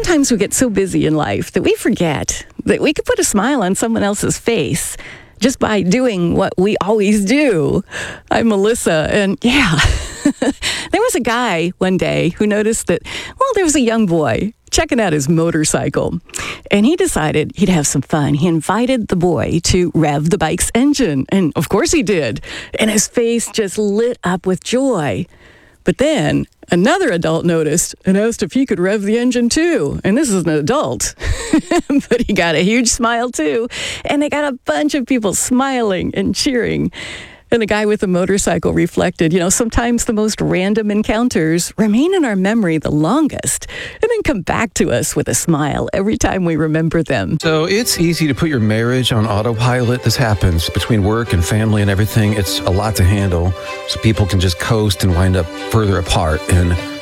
sometimes we get so busy in life that we forget that we could put a smile on someone else's face just by doing what we always do. I'm Melissa, and yeah, there was a guy one day who noticed that, well, there was a young boy checking out his motorcycle, and he decided he'd have some fun. He invited the boy to rev the bike's engine, and of course he did, and his face just lit up with joy. But then another adult noticed and asked if he could rev the engine too. And this is an adult. But he got a huge smile too. And they got a bunch of people smiling and cheering. And the guy with the motorcycle reflected, sometimes the most random encounters remain in our memory the longest and then come back to us with a smile every time we remember them. So it's easy to put your marriage on autopilot. This happens between work and family and everything. It's a lot to handle. So people can just coast and wind up further apart. And